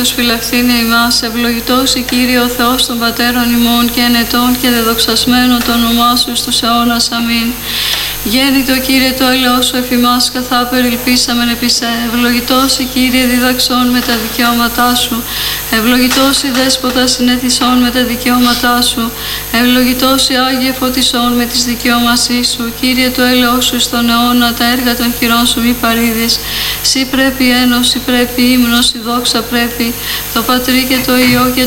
Χριστός φυλαχθήνε ημάς, ευλογητός η Κύριε ο Θεός των Πατέρων ημών και ενετών και δεδοξασμένο το όνομά Σου στους αιώνας. Αμήν. Γέννητο Κύριε το έλεος Σου εφημάς καθά περιλπίσαμεν επί σε. Ευλογητός η Κύριε δίδαξον με τα δικαιώματά Σου. Ευλογητός η Δέσποτα συνέθισον με τα δικαιώματά Σου. Ευλογητός η Άγιε φωτισόν με τις δικαιώμασή Σου. Κύριε το έλεος Σου στον αιώνα τα έργα των χειρών Σου μη παρήδεις. Σύ πρέπει ένωση, πρέπει ύμνος, η δόξα πρέπει το Πατρί και το Υιό και